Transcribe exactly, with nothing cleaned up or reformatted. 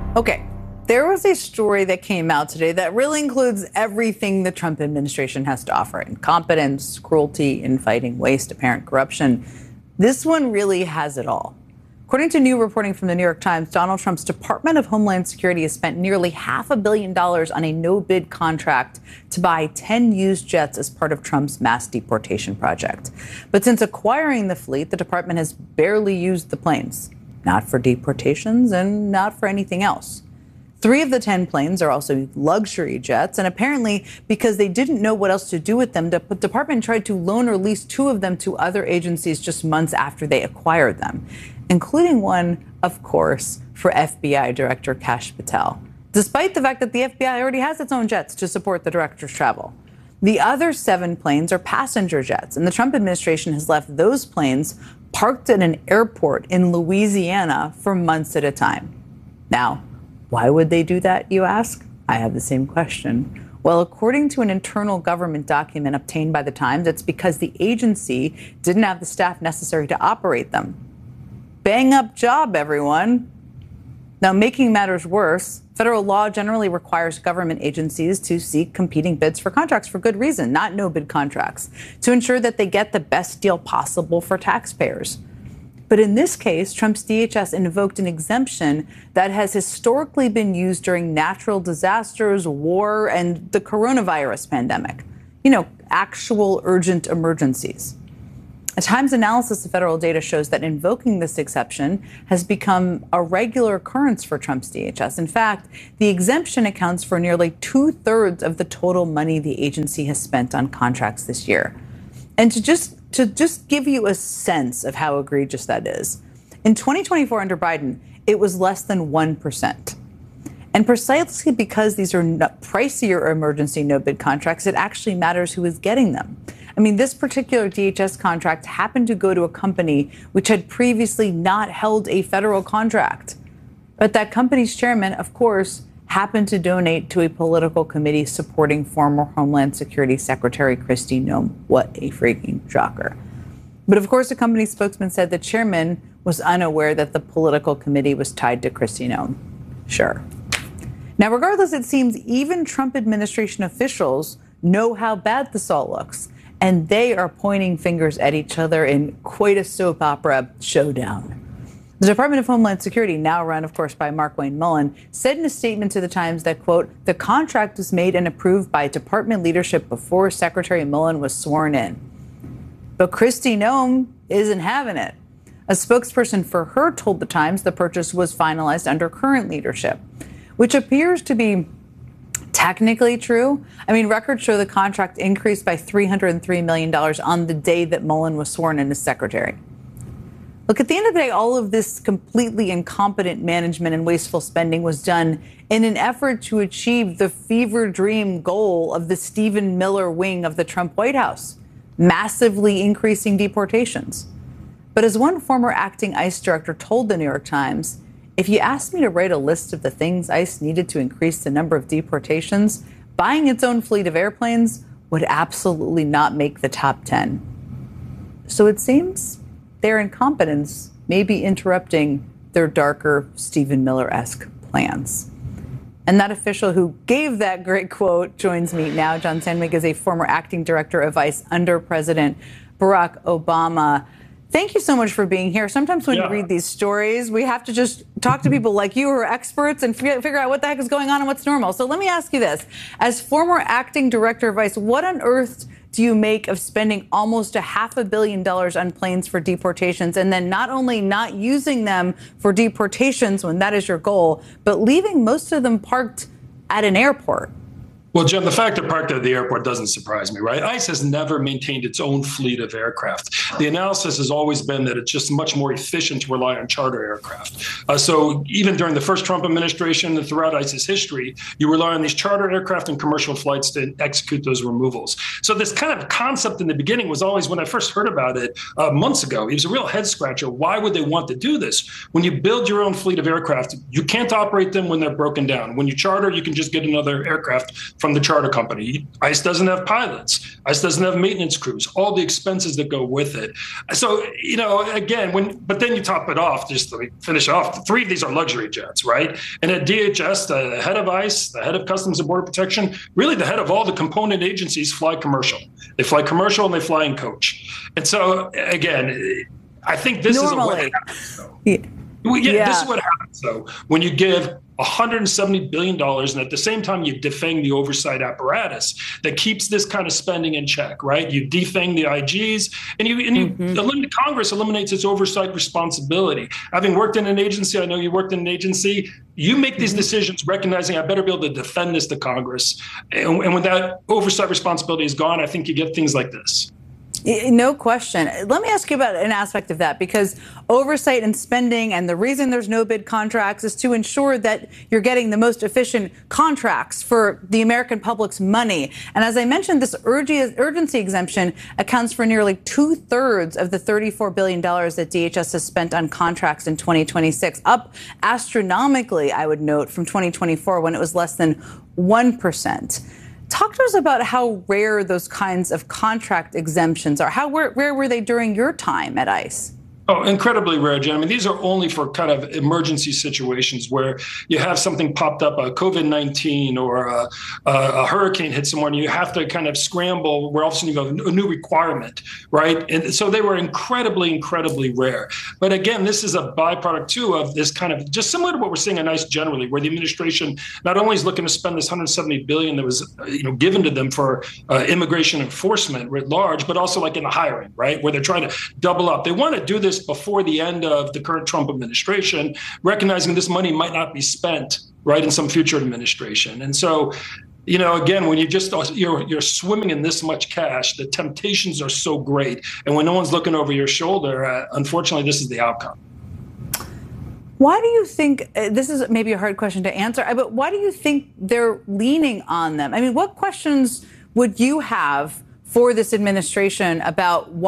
Okay, there was a story that came out today that really includes everything the Trump administration has to offer: incompetence, cruelty, infighting, waste, apparent corruption. This one really has it all. According to new reporting from the New York Times, Donald Trump's Department of Homeland Security has spent nearly half a billion dollars on a no-bid contract to buy ten used jets as part of Trump's mass deportation project. But since acquiring the fleet, the department has barely used the planes, not for deportations and not for anything else. Three of the ten planes are also luxury jets, and apparently because they didn't know what else to do with them, the department tried to loan or lease two of them to other agencies just months after they acquired them, including one, of course, for F B I Director Kash Patel, despite the fact that the F B I already has its own jets to support the director's travel. The other seven planes are passenger jets, and the Trump administration has left those planes parked at an airport in Louisiana for months at a time. Now, why would they do that, you ask? I have the same question. Well, according to an internal government document obtained by the Times, it's because the agency didn't have the staff necessary to operate them. Bang up job, everyone. Now, making matters worse, federal law generally requires government agencies to seek competing bids for contracts for good reason, not no-bid contracts, to ensure that they get the best deal possible for taxpayers. But in this case, Trump's D H S invoked an exemption that has historically been used during natural disasters, war, and the coronavirus pandemic. You know, actual urgent emergencies. A Times analysis of federal data shows that invoking this exception has become a regular occurrence for Trump's D H S. In fact, the exemption accounts for nearly two-thirds of the total money the agency has spent on contracts this year. And to just to just give you a sense of how egregious that is, in twenty twenty-four under Biden, it was less than one percent. And precisely because these are pricier emergency no-bid contracts, it actually matters who is getting them. I mean, this particular D H S contract happened to go to a company which had previously not held a federal contract. But that company's chairman, of course, happened to donate to a political committee supporting former Homeland Security Secretary Kristi Noem. What a freaking shocker. But of course, the company spokesman said the chairman was unaware that the political committee was tied to Kristi Noem. Sure. Now, regardless, it seems even Trump administration officials know how bad this all looks, and they are pointing fingers at each other in quite a soap opera showdown. The Department of Homeland Security, now run, of course, by Markwayne Mullin, said in a statement to the Times that, quote, the contract was made and approved by department leadership before Secretary Mullin was sworn in. But Kristi Noem isn't having it. A spokesperson for her told the Times the purchase was finalized under current leadership, which appears to be technically true. I mean, records show the contract increased by three hundred three million dollars on the day that Mullin was sworn in as secretary. Look, at the end of the day, all of this completely incompetent management and wasteful spending was done in an effort to achieve the fever dream goal of the Stephen Miller wing of the Trump White House, massively increasing deportations. But as one former acting ICE director told the New York Times, if you asked me to write a list of the things ICE needed to increase the number of deportations, buying its own fleet of airplanes would absolutely not make the top ten. So it seems their incompetence may be interrupting their darker Stephen Miller-esque plans. And that official who gave that great quote joins me now. John Sandvik is a former acting director of ICE under President Barack Obama. Thank you so much for being here. Sometimes when yeah. you read these stories, we have to just talk to people like you who are experts and figure out what the heck is going on and what's normal. So let me ask you this. As former acting director of ICE, what on earth do you make of spending almost a half a billion dollars on planes for deportations and then not only not using them for deportations when that is your goal, but leaving most of them parked at an airport? Well, Jim, the fact they're parked at the airport doesn't surprise me, right? ICE has never maintained its own fleet of aircraft. The analysis has always been that it's just much more efficient to rely on charter aircraft. Uh, so even during the first Trump administration and throughout ICE's history, you rely on these charter aircraft and commercial flights to execute those removals. So this kind of concept in the beginning was always, when I first heard about it uh, months ago, it was a real head scratcher. Why would they want to do this? When you build your own fleet of aircraft, you can't operate them when they're broken down. When you charter, you can just get another aircraft from from the charter company. ICE doesn't have pilots. ICE doesn't have maintenance crews, all the expenses that go with it. So, you know, again, when but then you top it off, just to finish off, three of these are luxury jets, right? And at D H S, the head of ICE, the head of Customs and Border Protection, really the head of all the component agencies fly commercial. They fly commercial and they fly in coach. And so, again, I think this Normally. is what happens, though. Yeah, yeah, this is what happens, though, when you give one hundred seventy billion dollars and at the same time you defang the oversight apparatus that keeps this kind of spending in check, right? You defang the I Gs and you, and you mm-hmm. eliminate, Congress eliminates its oversight responsibility. Having worked in an agency, I know you worked in an agency, you make these mm-hmm. decisions recognizing I better be able to defend this to Congress. And, and when that oversight responsibility is gone, I think you get things like this. No question. Let me ask you about an aspect of that, because oversight and spending, and the reason there's no bid contracts is to ensure that you're getting the most efficient contracts for the American public's money. And as I mentioned, this urgency exemption accounts for nearly two thirds of the thirty-four billion dollars that D H S has spent on contracts in twenty twenty-six, up astronomically, I would note, from twenty twenty-four when it was less than one percent. Talk to us about how rare those kinds of contract exemptions are. How rare were they during your time at ICE? Oh, incredibly rare, Jen. I mean, these are only for kind of emergency situations where you have something popped up, a COVID nineteen or a, a hurricane hit someone, you have to kind of scramble where all of a sudden you go, a new requirement, right? And so they were incredibly, incredibly rare. But again, this is a byproduct, too, of this kind of, just similar to what we're seeing in ICE generally, where the administration not only is looking to spend this one hundred seventy billion dollars that was you know, given to them for uh, immigration enforcement writ large, but also like in the hiring, right, where they're trying to double up. They want to do this before the end of the current Trump administration, recognizing this money might not be spent, right, in some future administration. And so, you know, again, when you just you're you're swimming in this much cash, the temptations are so great, and when no one's looking over your shoulder, uh, unfortunately, this is the outcome. Why do you think, uh, this is maybe a hard question to answer, but why do you think they're leaning on them? I mean, what questions would you have for this administration about why